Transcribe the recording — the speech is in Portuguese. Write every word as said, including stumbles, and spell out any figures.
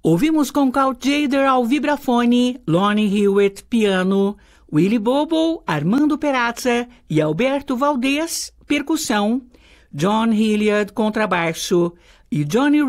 Ouvimos com Colt Jader ao vibrafone, Lonnie Hewitt piano, Willy Bobo, Armando Perazza e Alberto Valdez percussão, John Hilliard contrabaixo e Johnny